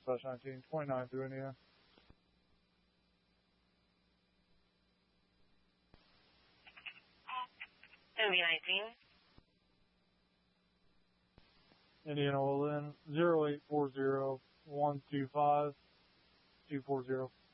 /19, 29 through Indiana. MV19. Indiana will in 0840 125 240.